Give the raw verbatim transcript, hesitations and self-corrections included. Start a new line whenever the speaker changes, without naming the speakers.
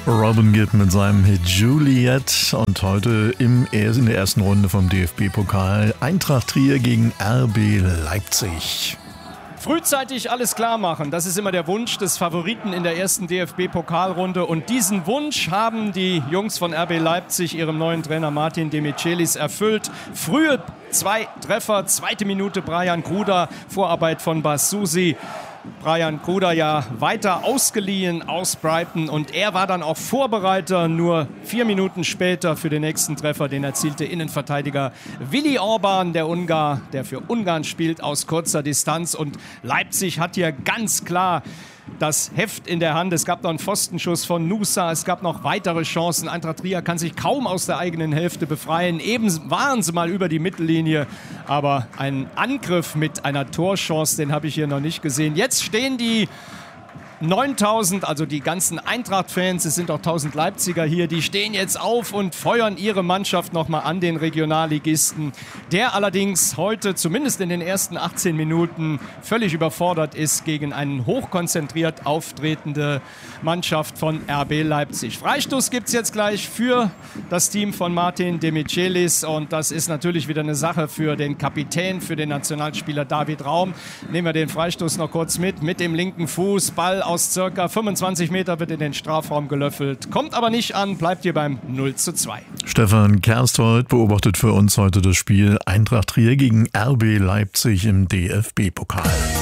Robin Gibb mit seinem Hit Juliet und heute im, in der ersten Runde vom D F B-Pokal Eintracht Trier gegen R B Leipzig.
Frühzeitig alles klar machen, das ist immer der Wunsch des Favoriten in der ersten D F B-Pokalrunde und diesen Wunsch haben die Jungs von R B Leipzig ihrem neuen Trainer Martin Demichelis erfüllt. Frühe zwei Treffer, zweite Minute Brian Gruda, Vorarbeit von Basusi. Brian Gruda ja weiter ausgeliehen aus Brighton und er war dann auch Vorbereiter nur vier Minuten später für den nächsten Treffer, den erzielte Innenverteidiger Willi Orban, der Ungar, der für Ungarn spielt aus kurzer Distanz und Leipzig hat hier ganz klar das Heft in der Hand. Es gab noch einen Pfostenschuss von Nusa, es gab noch weitere Chancen. Eintracht Trier kann sich kaum aus der eigenen Hälfte befreien. Eben waren sie mal über die Mittellinie, aber ein Angriff mit einer Torchance, den habe ich hier noch nicht gesehen. Jetzt stehen die neuntausend, also die ganzen Eintracht-Fans, es sind auch tausend Leipziger hier, die stehen jetzt auf und feuern ihre Mannschaft nochmal an, den Regionalligisten, der allerdings heute, zumindest in den ersten achtzehn Minuten, völlig überfordert ist gegen eine hochkonzentriert auftretende Mannschaft von R B Leipzig. Freistoß gibt es jetzt gleich für das Team von Martin Demichelis und das ist natürlich wieder eine Sache für den Kapitän, für den Nationalspieler David Raum. Nehmen wir den Freistoß noch kurz mit, mit dem linken Fuß, Ball aus circa fünfundzwanzig Meter wird in den Strafraum gelöffelt, kommt aber nicht an, bleibt hier beim null zu zwei.
Stefan Kersthold beobachtet für uns heute das Spiel Eintracht Trier gegen R B Leipzig im D F B-Pokal.